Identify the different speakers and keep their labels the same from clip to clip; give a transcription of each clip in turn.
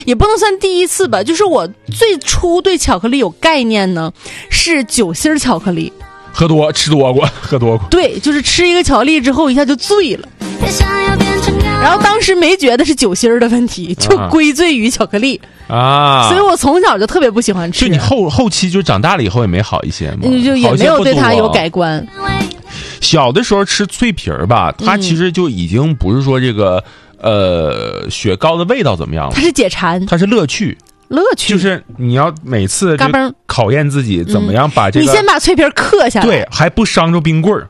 Speaker 1: 也不能算第一次吧，就是我最初对巧克力有概念呢，是酒心巧克力。
Speaker 2: 吃多过。
Speaker 1: 对，就是吃一个巧克力之后一下就醉了。然后当时没觉得是酒心的问题，就归罪于巧克力啊，所以我从小就特别不喜欢吃。
Speaker 2: 就你后期就长大了以后也没好一些吗？
Speaker 1: 就也没有对它有改观。
Speaker 2: 小的时候吃脆皮儿吧，它其实就已经不是说这个雪糕的味道怎么样了，
Speaker 1: 它是解馋，
Speaker 2: 它是乐趣，就是你要每次就考验自己怎么样把这个，
Speaker 1: 你先把脆皮嗑下来，
Speaker 2: 对，还不伤着冰棍儿。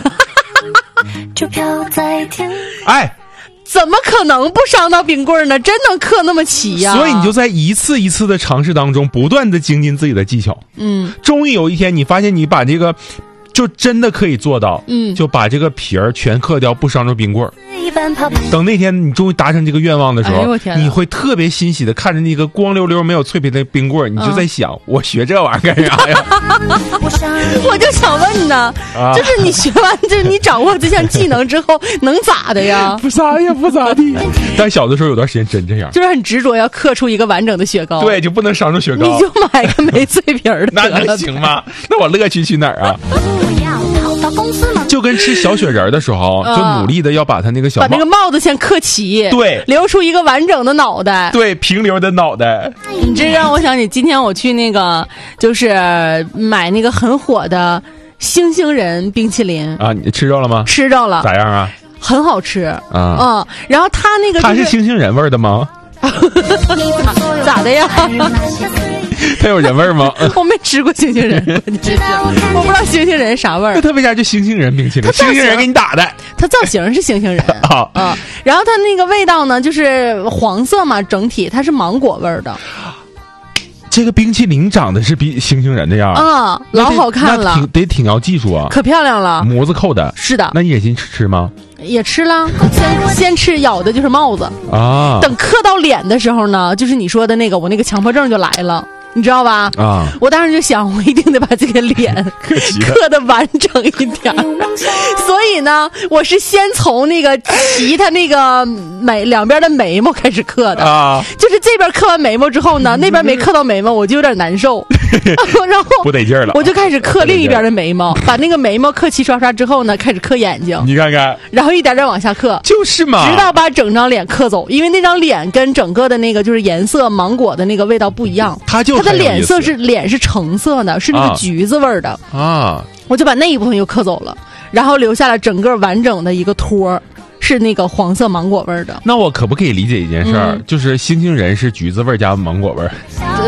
Speaker 2: 哎，
Speaker 1: 怎么可能不伤到冰棍呢？真能嗑那么齐呀！
Speaker 2: 所以你就在一次一次的尝试当中，不断的精进自己的技巧。终于有一天，你发现你把这个就真的可以做到，就把这个皮儿全嗑掉，不伤着冰棍儿。等那天你终于达成这个愿望的时候，你会特别欣喜的看着那个光溜溜没有脆皮的冰棍儿，你就在想，我学这玩意儿干啥呀？
Speaker 1: 我就想问呢，就是你学完，就是你掌握这项技能之后，能咋的呀？
Speaker 2: 不咋也不咋地。但小的时候有段时间真这样，
Speaker 1: 就是很执着要嗑出一个完整的雪糕。
Speaker 2: 对，就不能伤着雪糕。
Speaker 1: 你就买个没脆皮儿的，
Speaker 2: 那能行吗？那我乐趣去哪儿啊？就跟吃小雪人的时候，就努力的要把它那个
Speaker 1: 把那个帽子先嗑齐，
Speaker 2: 对，
Speaker 1: 留出一个完整的脑袋，
Speaker 2: 对，平流的脑袋。
Speaker 1: 你这让我想起今天我去那个就是买那个很火的星星人冰淇淋
Speaker 2: 啊，你吃着了吗？
Speaker 1: 吃着了，
Speaker 2: 咋样啊？
Speaker 1: 很好吃啊，然后它那个
Speaker 2: 它是星星人味的吗？
Speaker 1: 咋的呀？
Speaker 2: 它有人味吗？
Speaker 1: 我没吃过星星人，我不知道星星人啥味儿。
Speaker 2: 特别家就星星人冰淇淋，星星人给你打的，
Speaker 1: 它造型是星星人啊，然后它那个味道呢，就是黄色嘛，整体它是芒果味儿的。
Speaker 2: 这个冰淇淋长得是比星星人的样
Speaker 1: 啊，老好看了，
Speaker 2: 得挺要技术啊，
Speaker 1: 可漂亮了，
Speaker 2: 模子扣的。
Speaker 1: 是的，
Speaker 2: 那你忍心吃吗？
Speaker 1: 也吃了，先吃咬的就是帽子
Speaker 2: 啊。
Speaker 1: 等嗑到脸的时候呢，就是你说的那个，我那个强迫症就来了。你知道吧？
Speaker 2: 啊！
Speaker 1: 我当时就想，我一定得把这个脸刻得完整一点。所以呢，我是先从那个齐他那个两边的眉毛开始刻的啊。就是这边刻完眉毛之后呢，那边没刻到眉毛，我就有点难受。然后
Speaker 2: 不得劲儿了，
Speaker 1: 我就开始刻另一边的眉毛，把那个眉毛刻齐刷刷之后呢，开始刻眼睛。
Speaker 2: 你看看，
Speaker 1: 然后一点点往下刻，
Speaker 2: 就是嘛，
Speaker 1: 直到把整张脸刻走。因为那张脸跟整个的那个就是颜色芒果的那个味道不一样，它的脸是橙色的，是那个橘子味儿的啊。我就把那一部分又刻走了，然后留下了整个完整的一个托，是那个黄色芒果味儿的。
Speaker 2: 那我可不可以理解一件事儿，就是星星人是橘子味加芒果味儿？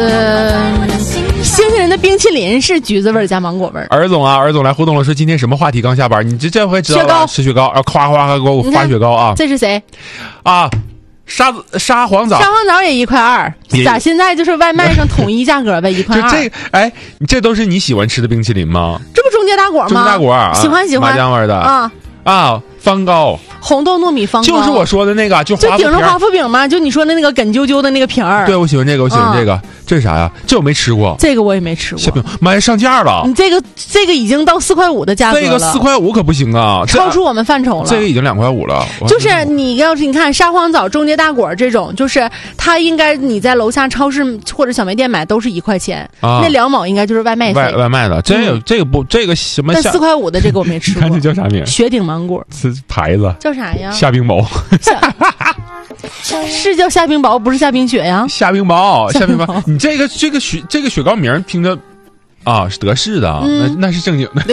Speaker 1: 星星人的冰淇淋是橘子味加芒果味儿。
Speaker 2: 尔总来互动了，说今天什么话题刚下班？你这回知道了，吃雪糕，然后夸夸给我发雪糕啊！
Speaker 1: 这是谁
Speaker 2: 啊？沙黄枣
Speaker 1: 也1.2块，咋现在就是外卖上统一价格呗？1.2块。
Speaker 2: 这哎，这都是你喜欢吃的冰淇淋吗？
Speaker 1: 这不中街大果吗？
Speaker 2: 中街大果啊，
Speaker 1: 喜欢
Speaker 2: 麻酱味的啊，方糕。
Speaker 1: 红豆糯米方糕
Speaker 2: 就是我说的那个，就
Speaker 1: 顶着华夫饼吗？就你说的那个梗啾啾的那个皮儿。
Speaker 2: 对，我喜欢这个，这是啥呀？这我没吃过，
Speaker 1: 这个我也没吃过。
Speaker 2: 小饼妈呀，上架了！
Speaker 1: 你这个已经到4.5块的价格了，
Speaker 2: 这个4.5块可不行啊，
Speaker 1: 超出我们范畴了。
Speaker 2: 这个已经2.5块了。
Speaker 1: 就是你要是你看沙黄枣、中街大果这种，就是它应该你在楼下超市或者小卖店买都是1块钱，那2毛应该就是外卖费。
Speaker 2: 外卖的，这个什么？
Speaker 1: 但4.5的这个我没吃过。
Speaker 2: 看这叫啥名？
Speaker 1: 雪顶芒果，
Speaker 2: 是牌子
Speaker 1: 叫啥呀？
Speaker 2: 虾冰雹。
Speaker 1: 是叫虾冰雹，不是虾冰雪呀？
Speaker 2: 虾冰雹，你这个雪糕名听着啊是德式的，那是正经的。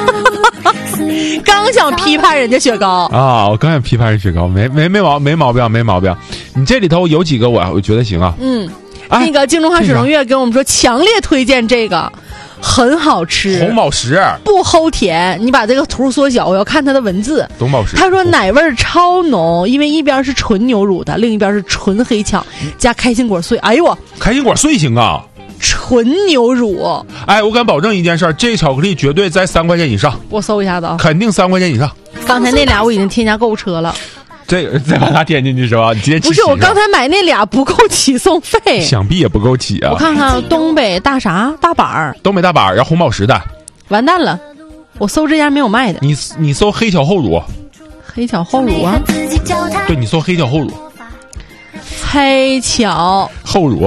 Speaker 1: 刚想批判人家雪糕
Speaker 2: 啊，我刚想批判人雪糕，没毛病。你这里头有几个我觉得行啊。
Speaker 1: 那个京中华水龙月跟我们说，强烈推荐这个。很好吃，
Speaker 2: 红宝石
Speaker 1: 不齁甜。你把这个图缩小，我要看它的文字。
Speaker 2: 红宝石，
Speaker 1: 他说奶味超浓，因为一边是纯牛乳的，另一边是纯黑巧加开心果碎。哎呦我，
Speaker 2: 开心果碎行啊！
Speaker 1: 纯牛乳，
Speaker 2: 哎，我敢保证一件事，这巧克力绝对在3块钱以上。
Speaker 1: 我搜一下子啊，
Speaker 2: 肯定3块钱以上。
Speaker 1: 刚才那俩我已经添加购物车了。
Speaker 2: 这个再把它添进去是吧？
Speaker 1: 不是，我刚才买那俩不够起送费，
Speaker 2: 想必也不够起啊。
Speaker 1: 我看看东北大板，
Speaker 2: 东北大板要红宝石的，
Speaker 1: 完蛋了，我搜这家没有卖的。
Speaker 2: 你搜黑巧厚乳，
Speaker 1: 黑巧厚乳啊？
Speaker 2: 对，你搜黑巧厚乳，
Speaker 1: 黑巧
Speaker 2: 厚乳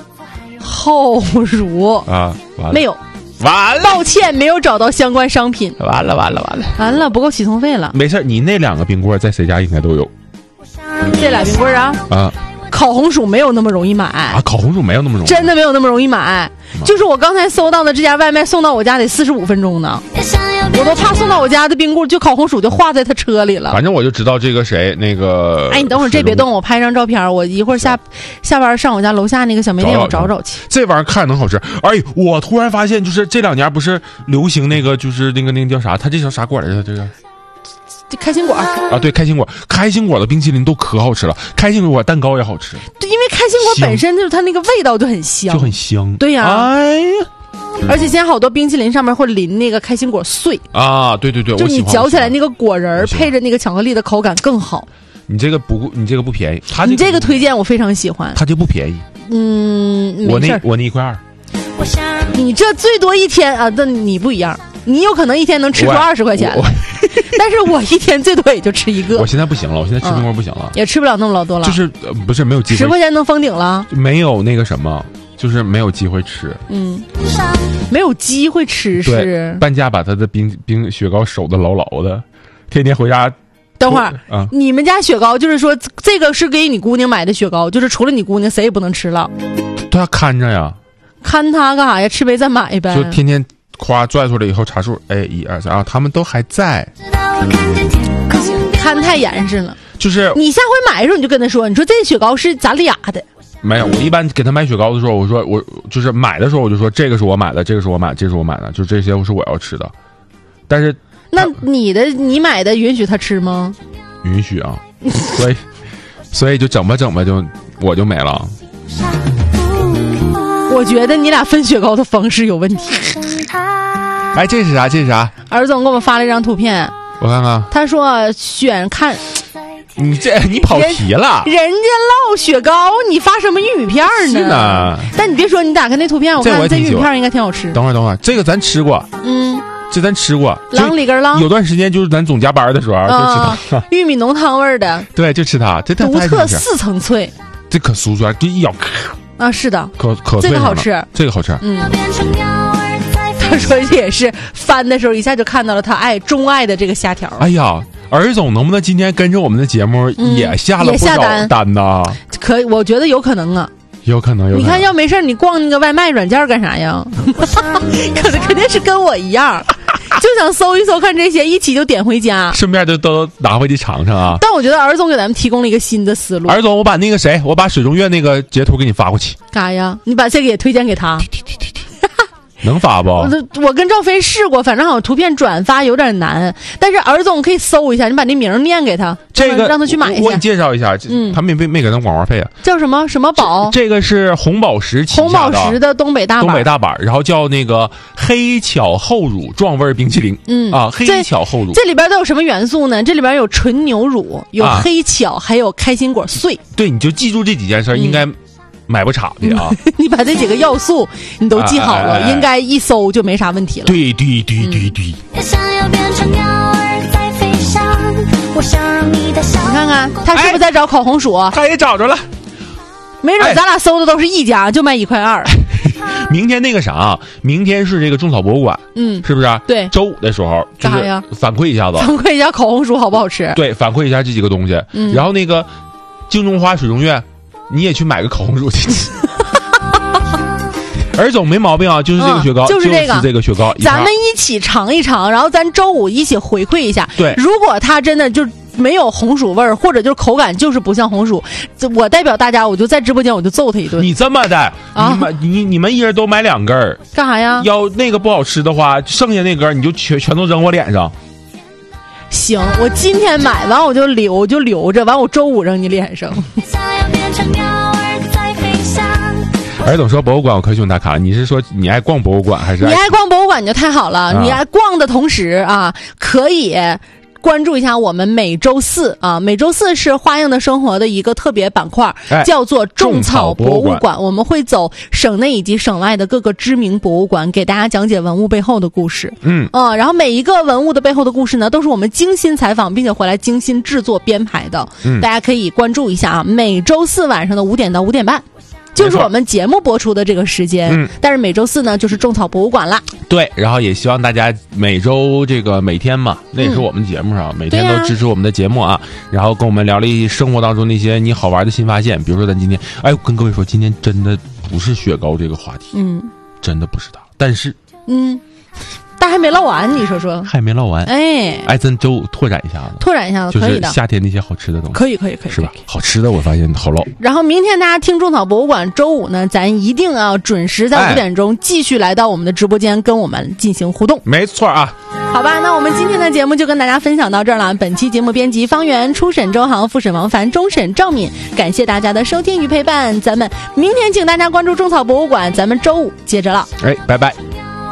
Speaker 2: 啊，完了
Speaker 1: 没有，
Speaker 2: 完了，
Speaker 1: 抱歉，没有找到相关商品。
Speaker 2: 完了，
Speaker 1: 不够启动费了。
Speaker 2: 没事，你那2个冰棍在谁家应该都有。
Speaker 1: 这俩冰棍啊，烤红薯没有那么容易买
Speaker 2: 啊，烤红薯没有那么容易，
Speaker 1: 真的没有那么容易买。就是我刚才搜到的这家外卖送到我家得45分钟呢，我都怕送到我家的冰棍就烤红薯就化在他车里了。
Speaker 2: 反正我就知道这个谁那个。
Speaker 1: 哎，你等会儿这别动，我拍张照片，我一会儿下班上我家楼下那个小卖店我找去。
Speaker 2: 这玩意儿看着能好吃。哎，我突然发现，就是这2年不是流行那个，就是那个叫啥？它这叫啥果来着？这个。
Speaker 1: 开心果啊，
Speaker 2: 对，开心果的冰淇淋都可好吃了，开心果蛋糕也好吃。
Speaker 1: 对，因为开心果本身就是它那个味道就很香，对呀。
Speaker 2: 哎呀，
Speaker 1: 而且现在好多冰淇淋上面会淋那个开心果碎
Speaker 2: 啊，对，
Speaker 1: 就你嚼起来那个果仁配着那个巧克力的口感更好。
Speaker 2: 你这个不便宜，
Speaker 1: 你这个推荐我非常喜欢，
Speaker 2: 它就不便宜。我那1.2块。
Speaker 1: 你这最多一天啊，那你不一样，你有可能一天能吃出20块钱。但是我一天最多也就吃1个。
Speaker 2: 我现在不行了，我现在吃冰棍不行了，
Speaker 1: 也吃不了那么老多了。
Speaker 2: 就是不是没有机会，
Speaker 1: 10块钱能封顶了，
Speaker 2: 没有那个什么，就是没有机会吃。
Speaker 1: 没有机会吃是
Speaker 2: 半价把他的冰雪糕守得牢牢的，天天回家。
Speaker 1: 等会儿你们家雪糕就是说这个是给你姑娘买的雪糕，就是除了你姑娘谁也不能吃了。
Speaker 2: 对啊，看着呀。
Speaker 1: 看他干啥呀？吃呗再买呗。
Speaker 2: 就天天夸拽出来以后查数，哎，1、2、3啊，他们都还在。
Speaker 1: 看太严实了。
Speaker 2: 就是
Speaker 1: 你下回买的时候你就跟他说，你说这雪糕是咱俩的。
Speaker 2: 没有，我一般给他买雪糕的时候，我说我就是买的时候我就说这个是我买的，这个是我买的，这是我买的，就这些是我要吃的。但是
Speaker 1: 那你买的允许他吃吗？
Speaker 2: 允许啊，所以就整吧就我就没了。
Speaker 1: 我觉得你俩分雪糕的方式有问题。
Speaker 2: 哎，这是啥？
Speaker 1: 儿总给我们发了一张图片，
Speaker 2: 我看看。
Speaker 1: 他说选看。
Speaker 2: 你跑题了，
Speaker 1: 人家烙雪糕，你发什么玉米片呢？
Speaker 2: 是呢。
Speaker 1: 但你别说，你打开那图片，我看这玉米片应该挺好吃。
Speaker 2: 等会儿，这个咱吃过，这咱吃过。
Speaker 1: 啷里根啷。
Speaker 2: 有段时间就是咱总加班的时候就吃它，
Speaker 1: 玉米浓汤味的。
Speaker 2: 对，就吃它，这
Speaker 1: 独特4层脆，
Speaker 2: 这可酥脆，这一咬
Speaker 1: 啊，是的，
Speaker 2: 可
Speaker 1: 这个好吃，
Speaker 2: 这个好吃。
Speaker 1: 他说这也是翻的时候一下就看到了他钟爱的这个虾条。
Speaker 2: 哎呀。儿总能不能今天跟着我们的节目也下了不少单呢？
Speaker 1: 可以，我觉得有可能啊，
Speaker 2: 有可能。
Speaker 1: 你看，要没事你逛那个外卖软件干啥呀？肯定是跟我一样，就想搜一搜看这些，一起就点回家，
Speaker 2: 顺便就都拿回去尝尝啊。
Speaker 1: 但我觉得儿总给咱们提供了一个新的思路。
Speaker 2: 儿总，我把我把水中月那个截图给你发过去。
Speaker 1: 干啥呀？你把这个也推荐给他。
Speaker 2: 能发不？
Speaker 1: 我跟赵飞试过，反正好像图片转发有点难，但是儿总可以搜一下，你把那名念给他，
Speaker 2: 这个
Speaker 1: 让他去买一下。
Speaker 2: 我给你介绍一下，他没给咱广告费啊。
Speaker 1: 叫什么宝？
Speaker 2: 这个是红宝石旗下的，
Speaker 1: 红宝石的东北大
Speaker 2: 板，然后叫那个黑巧厚乳壮味冰淇淋。黑巧厚乳，
Speaker 1: 这里边都有什么元素呢？这里边有纯牛乳，有黑巧，还有开心果碎。
Speaker 2: 对，你就记住这几件事，应该。买不差的啊！
Speaker 1: 你把这几个要素你都记好了，应该一搜就没啥问题了。
Speaker 2: 对。
Speaker 1: 你看看他是不是在找烤红薯？
Speaker 2: 他也找着了，
Speaker 1: 没准咱俩搜的都是一家，就卖1.2块。
Speaker 2: 明天那个啥，明天是这个种草博物馆，是不是？
Speaker 1: 对，
Speaker 2: 周5的时候
Speaker 1: 干啥呀？
Speaker 2: 反馈一下子，
Speaker 1: 反馈一下烤红薯好不好吃？
Speaker 2: 对，反馈一下这几个东西。然后那个镜中花、水中月。你也去买个烤红薯去吃。儿总没毛病啊，就是这个雪糕，
Speaker 1: 就是
Speaker 2: 这个雪糕，
Speaker 1: 咱们一起尝一尝，然后咱周5一起回馈一下。
Speaker 2: 对，
Speaker 1: 如果它真的就没有红薯味儿，或者就是口感就是不像红薯，我代表大家，我就在直播间我就揍他一顿。
Speaker 2: 你这么的，你们一人都买2根儿，
Speaker 1: 干啥呀？
Speaker 2: 要那个不好吃的话，剩下那根你就全都扔我脸上。
Speaker 1: 行，我今天买完我就留着，完我周5扔你脸上。
Speaker 2: 儿总说博物馆我可喜欢打卡，你是说你爱逛博物馆还是？
Speaker 1: 你爱逛博物馆就太好了，你爱逛的同时啊，可以关注一下我们每周四啊，每周四是花样的生活的一个特别板块，叫做种草博物馆。我们会走省内以及省外的各个知名博物馆，给大家讲解文物背后的故事。然后每一个文物的背后的故事呢，都是我们精心采访并且回来精心制作编排的。大家可以关注一下啊，每周四晚上的5点到5点半。就是我们节目播出的这个时间，但是每周四呢就是种草博物馆啦。
Speaker 2: 对，然后也希望大家每周每天嘛，那也是我们节目上，每天都支持我们的节目啊，然后跟我们聊了生活当中那些你好玩的新发现，比如说咱今天，跟各位说，今天真的不是雪糕这个话题，真的不是它，但是
Speaker 1: 但还没唠完，你说说，
Speaker 2: 还没唠完，咱就拓展一下子，可以的，就是夏天那些好吃的东西，
Speaker 1: 可以，
Speaker 2: 是吧？好吃的我发现好唠。
Speaker 1: 然后明天大家听种草博物馆，周五呢，咱一定要准时在5点钟继续来到我们的直播间，跟我们进行互动。
Speaker 2: 没错啊。
Speaker 1: 好吧，那我们今天的节目就跟大家分享到这儿了。本期节目编辑方圆，初审周航，复审王凡，终审赵敏，感谢大家的收听与陪伴。咱们明天请大家关注种草博物馆，咱们周五接着唠。
Speaker 2: 拜拜。